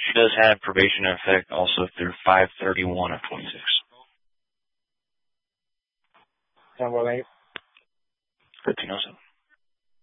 She does have probation in effect also through 5/31 of 26. And what age? 1307.